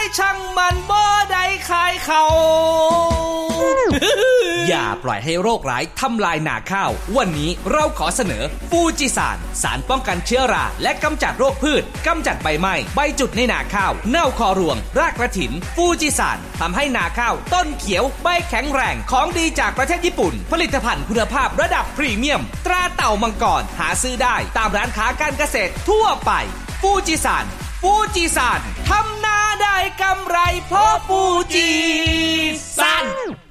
ช่างมันบ่ได้ขายเขาอย่าปล่อยให้โรคร้ายทำลายนาข้าววันนี้เราขอเสนอฟูจิสารสารป้องกันเชื้อราและกำจัดโรคพืชกำจัดใบไหม้ใบจุดในนาข้าวเน่าคอรวงรากกระถินฟูจิสารทำให้นาข้าวต้นเขียวใบแข็งแรงของดีจากประเทศญี่ปุ่นผลิตภัณฑ์คุณภาพระดับพรีเมียมตราเต่ามังกรหาซื้อได้ตามร้านค้าการเกษตรทั่วไปฟูจิสารทำนาได้กำไรเพราะฟูจิสาร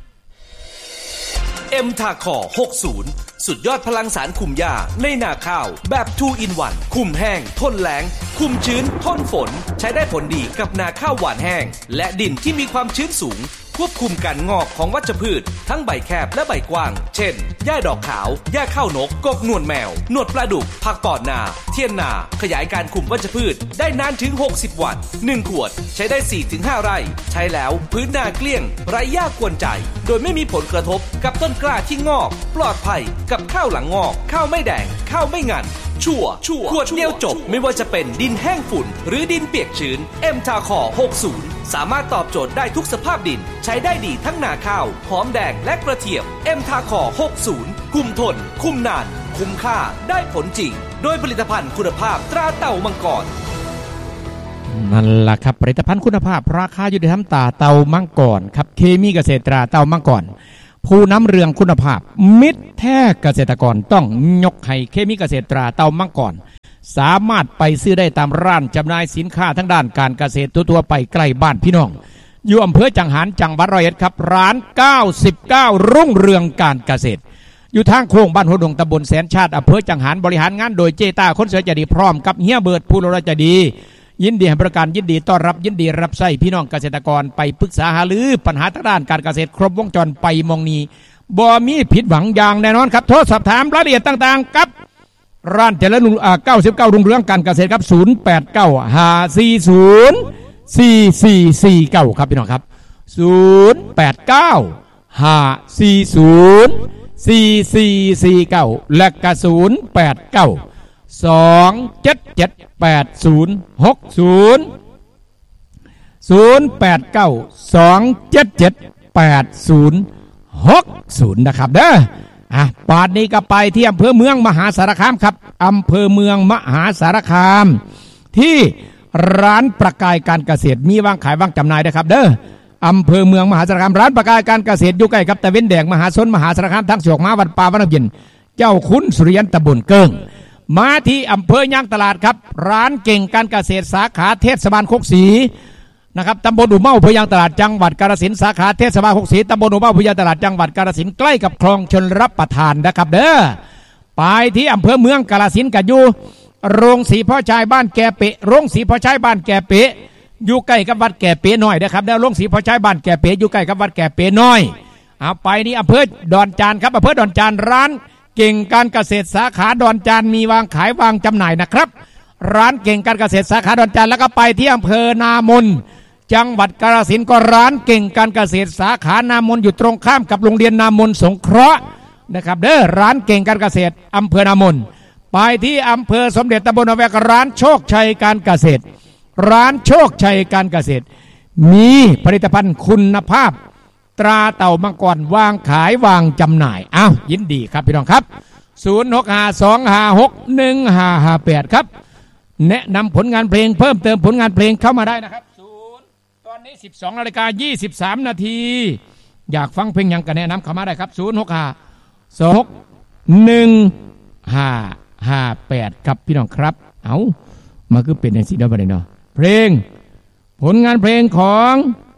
เอ็มทาคอ60สุดยอดพลังสารคุมหญ้าในนาข้าวแบบ2 in 1คุมแห้งทนแล้งคุมชื้นทนฝนใช้ได้ผลดีกับนาข้าวหวานแห้งและดินที่มีความชื้นสูงควบคุมการงอกของวัชพืชทั้งใบแคบและใบกว้างเช่นหญ้าดอกขาวหญ้าข้าวนกกกหนวดแมวหนวดปลาดุกผักปอดนาเทียนนาขยายการคุมวัชพืชได้นานถึง60วัน1ขวดใช้ได้ 4-5 ไร่ใช้แล้วพื้นนาเกลี้ยงไร้หญ้ากวนใจโดยไม่มีผลกระทบกับต้นกล้าที่งอกปลอดภัยกับข้าวหลังงอกข้าวไม่แดงข้าวไม่งันชัวร์ขวดเดียวจบไม่ว่าจะเป็นดินแห้งฝุ่นหรือดินเปียกชื้นเอ็มทาคอ60สามารถตอบโจทย์ได้ทุกสภาพดินใช้ได้ดีทั้งนาข้าวหอมแดงและกระเทียมเอ็มทาคอ60คุมทนคุมนานคุ้มค่าได้ผลจริงโดยผลิตภัณฑ์คุณภาพตราเต่ามังกรนั่นล่ะครับผลิตภัณฑ์คุณภาพราคายุติธรรมตราเต่ามังกรครับเคมีเกษตรตราเต่ามังกรผู้นำเรื่องคุณภาพมิตรแท้เกษตรกรต้องยกให้เคมีเกษตรตราเต่ามังกรสามารถไปซื้อได้ตามร้านจำหน่ายสินค้าทั้งด้านการเกษตรทั่วไปใกล้บ้านพี่น้องอยู่อำเภอจังหารจังหวัดร้อยเอ็ดครับร้าน99รุ่งเรืองการเกษตรอยู่ทางโค้งบ้านหัวดงตำบลแสนชาติอำเภอจังหารบริหารงานโดยเจต้าคนสวยใจดีพร้อมกับเฮียเบิร์ดผู้รู้ใจดียินดีให้บริการยินดีต้อนรับยินดีรับใช้พี่น้องเกษตรกรไปปรึกษาหารือปัญหาทางด้านการเกษตรครบวงจรไปมองนี้บ่มีผิดหวังอย่างแน่นอนครับโทรสอบถามรายละเอียดต่างๆกับร้านเจริญ99รุ่งเรืองการเกษตรครับ0895404449ครับพี่น้องครับ0895404449และก็0892778060นะครับเด้อป่านนี้ก็ไปที่อำเภอเมืองมหาสารคามครับอำเภอเมืองมหาสารคามที่ร้านประกายการเกษตรมีวางขายวางจำหน่ายนะครับเด้ออำเภอเมืองมหาสารคามร้านประกายการเกษตรอยู่ใกล้กับตะเวนแดงมหาชนมหาสารคามทั้งสองมาวัดป่าวัดน้ำเย็นเจ้าคุณสุริยันตบุญเกิ้งมาที่อำเภอย่างตลาดครับร้านเก่งการเกษตรสาขาเทศบาลโคกศรีนะครับตำบลอุเมาอำเภอยางตลาดจังหวัดกาฬสินธุ์สาขาเทศบาลโคกศรีตำบลอุเมาอำเภอยางตลาดจังหวัดกาฬสินธุ์ใกล้กับคลองชลรับประทานนะครับเด้อไปที่อำเภอเมืองกาฬสินธุ์กันอยู่โรงสีพ่อชายบ้านแก่เปะโรงสีพ่อชายบ้านแก่เปะอยู่ใกล้กับวัดแก่เปะน้อยนะครับแล้วโรงสีพ่อชายบ้านแก่เปะอยู่ใกล้กับวัดแก่เปะน้อยเอาไปนี่อำเภอดอนจานครับอำเภอดอนจานร้านเก่งการเกษตรสาขาดอนจานมีวางขายวางจำหน่ายนะครับร้านเก่งการเกษตรสาขาดอนจานแล้วก็ไปที่อำเภอนามนจังหวัดกาฬสินธุ์ก็ร้านเก่งการเกษตรสาขานามนอยู่ตรงข้ามกับโรงเรียนนามนสงเคราะห์นะครับเด้อร้านเก่งการเกษตรอำเภอนามนไปที่อำเภอสมเด็จตำบลนาแวกร้านโชคชัยการเกษตรร้านโชคชัยการเกษตรมีผลิตภัณฑ์คุณภาพตราเต่ามังกรวางขายวางจำหน่ายอ้าวยินดีครับพี่น้องครับ0652561558ครับแนะนำผลงานเพลงเพิ่มเติมผลงานเพลงเข้ามาได้นะครับตอนนี้ 12:23 นาทีอยากฟังเพลงยังกันแนะนำเข้ามาได้ครับ0652611558ครับพี่น้องครับเอามาคือเป็นในสีดำอะไรเนาะเพลงผลงานเพลงของ